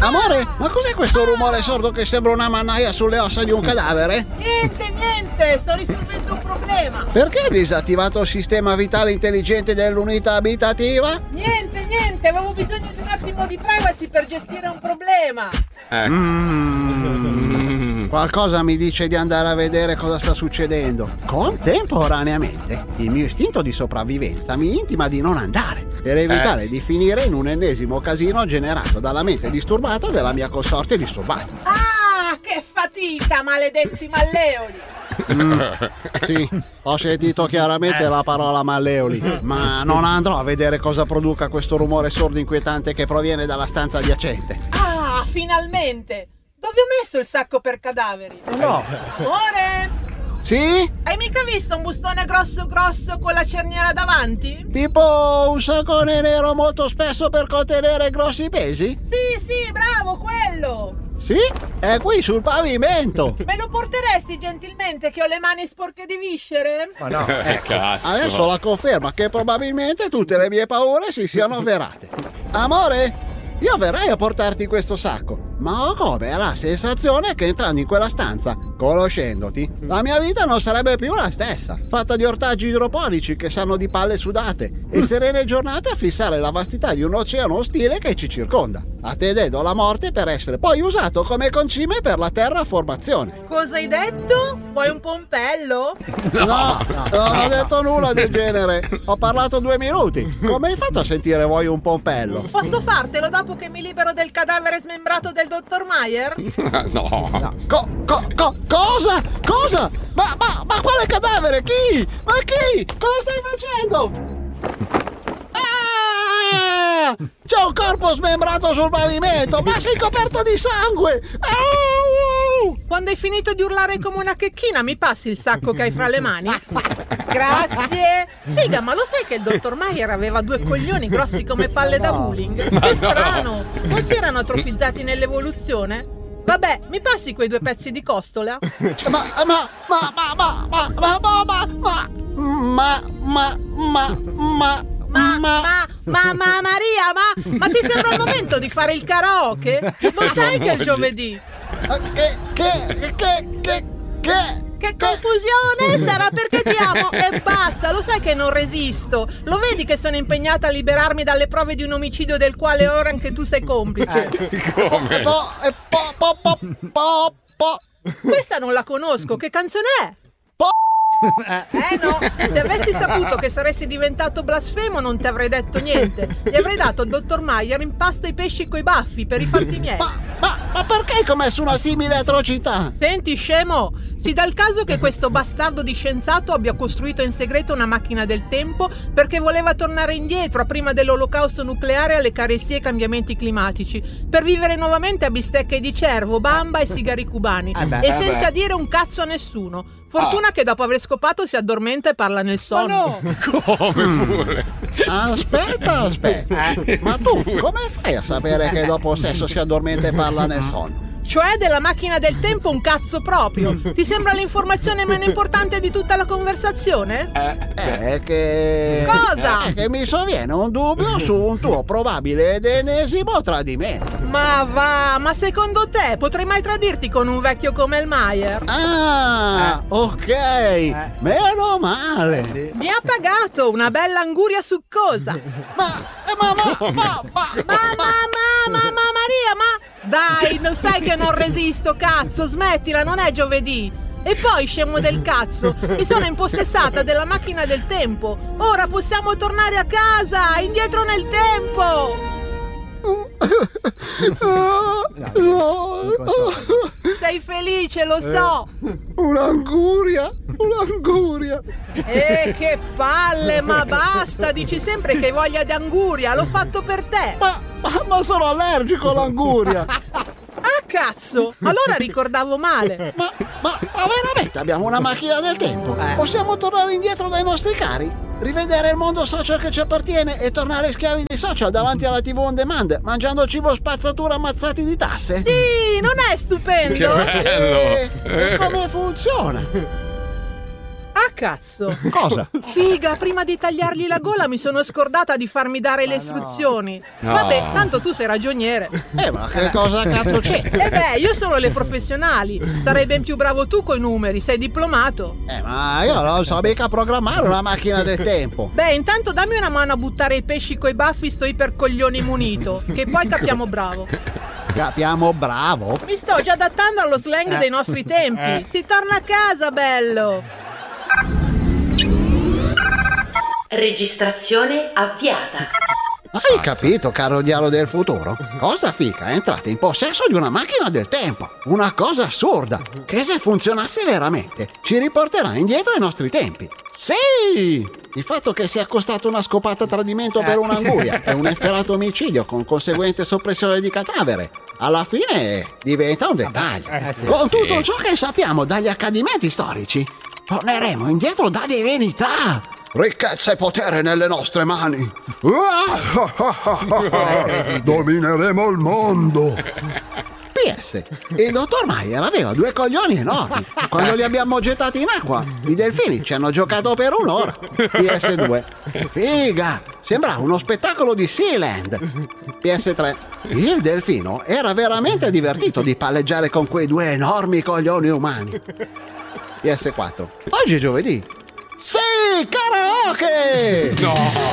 Amore, ma cos'è questo rumore sordo che sembra una mannaia sulle ossa di un cadavere? Niente, sto risolvendo un problema. Perché hai disattivato il sistema vitale intelligente dell'unità abitativa? Niente, avevo bisogno di un attimo di privacy per gestire un problema. Qualcosa mi dice di andare a vedere cosa sta succedendo. Contemporaneamente, il mio istinto di sopravvivenza mi intima di non andare, per evitare di finire in un ennesimo casino generato dalla mente disturbata della mia consorte disturbata. Ah, che fatica, maledetti malleoli! Sì, ho sentito chiaramente la parola malleoli, ma non andrò a vedere cosa produca questo rumore sordo inquietante che proviene dalla stanza adiacente. Ah, finalmente! Dove ho messo il sacco per cadaveri? No. Amore? Sì? Hai mica visto un bustone grosso con la cerniera davanti? Tipo un saccone nero molto spesso per contenere grossi pesi? Sì, bravo, quello! Sì? È qui sul pavimento! Me lo porteresti gentilmente che ho le mani sporche di viscere? Ma no, cazzo! Adesso la conferma che probabilmente tutte le mie paure si siano avverate. Amore? Io verrei a portarti questo sacco, ma ho come la sensazione che entrando in quella stanza, conoscendoti, la mia vita non sarebbe più la stessa, fatta di ortaggi idroponici che sanno di palle sudate e serene giornate a fissare la vastità di un oceano ostile che ci circonda, attendendo la morte per essere poi usato come concime per la terraformazione. Cosa hai detto? Vuoi un pompello? No, non ho detto nulla del genere. Ho parlato 2 minuti. Come hai fatto a sentire vuoi un pompello? Posso fartelo dopo che mi libero del cadavere smembrato del dottor Mayer? No. Cosa? Cosa? Ma quale cadavere? Chi? Ma chi? Cosa stai facendo? C'è un corpo smembrato sul pavimento, ma sei coperto di sangue! Quando hai finito di urlare come una checchina, mi passi il sacco che hai fra le mani? Grazie! Figa, ma lo sai che il dottor Mayer aveva 2 coglioni grossi come palle da bowling? Che strano! Non si erano atrofizzati nell'evoluzione? Vabbè, mi passi quei 2 pezzi di costola? Maria, ma ti sembra il momento di fare il karaoke? Non sai che è il giovedì? Che confusione! Sarà perché ti amo e basta, lo sai che non resisto. Lo vedi che sono impegnata a liberarmi dalle prove di un omicidio del quale ora anche tu sei complice. Come? Questa non la conosco, che canzone è? No, se avessi saputo che saresti diventato blasfemo non ti avrei detto niente. Gli avrei dato al dottor Mayer in pasto ai pesci coi baffi per i fatti miei. Ma perché hai commesso una simile atrocità? Senti, scemo, si dà il caso che questo bastardo di scienziato abbia costruito in segreto una macchina del tempo perché voleva tornare indietro a prima dell'olocausto nucleare alle carestie e cambiamenti climatici, per vivere nuovamente a bistecche di cervo, bamba e sigari cubani, senza dire un cazzo a nessuno. Fortuna che dopo aver scopato si addormenta e parla nel sonno. Ma no! Come pure? Aspetta. Ma tu come fai a sapere che dopo il sesso si addormenta e parla nel sonno? Cioè della macchina del tempo un cazzo proprio. Ti sembra l'informazione meno importante di tutta la conversazione? Che... Cosa? Che mi sovviene un dubbio su un tuo probabile ed ennesimo tradimento. Ma va, ma secondo te potrei mai tradirti con un vecchio come il Mayer? Ok, meno male. Sì. Mi ha pagato una bella anguria succosa. Maria, ma dai, lo sai che non resisto, cazzo, smettila, non è giovedì. E poi, scemo del cazzo, mi sono impossessata della macchina del tempo. Ora possiamo tornare a casa, indietro nel tempo. Sei felice, lo so. Un'anguria. Che palle, ma basta, dici sempre che hai voglia di anguria, l'ho fatto per te. Ma sono allergico all'anguria. Ah, cazzo, allora ricordavo male. Ma veramente abbiamo una macchina del tempo? Possiamo tornare indietro dai nostri cari? Rivedere il mondo social che ci appartiene e tornare schiavi dei social davanti alla TV on demand, mangiando cibo spazzatura ammazzati di tasse? Sì, non è stupendo? Che bello! E come funziona? Ah, cazzo! Cosa? Figa, prima di tagliargli la gola mi sono scordata di farmi dare le istruzioni. No. Vabbè, tanto tu sei ragioniere. Ma che cosa cazzo c'è? Io sono le professionali. Sarai ben più bravo tu coi numeri, sei diplomato. Ma io non so mica programmare una macchina del tempo. Beh, intanto dammi una mano a buttare i pesci coi baffi sto ipercoglione munito, che poi capiamo bravo. Capiamo bravo? Mi sto già adattando allo slang dei nostri tempi. Si torna a casa, bello. Registrazione avviata. Hai capito, caro diario del futuro? Cosa fica? Entrate in possesso di una macchina del tempo. Una cosa assurda, che se funzionasse veramente ci riporterà indietro ai nostri tempi. Sì! Il fatto che sia costato una scopata a tradimento per un'anguria e un efferato omicidio con conseguente soppressione di cadavere, alla fine diventa un dettaglio. Con tutto ciò che sappiamo dagli accadimenti storici, torneremo indietro da divinità. Ricchezza e potere nelle nostre mani. Domineremo il mondo. PS, il dottor Mayer aveva 2 coglioni enormi. Quando li abbiamo gettati in acqua, i delfini ci hanno giocato per un'ora. PS2, figa, sembrava uno spettacolo di Sealand. PS3, il delfino era veramente divertito di palleggiare con quei 2 enormi coglioni umani. PS4, oggi è giovedì. Sì, karaoke! No!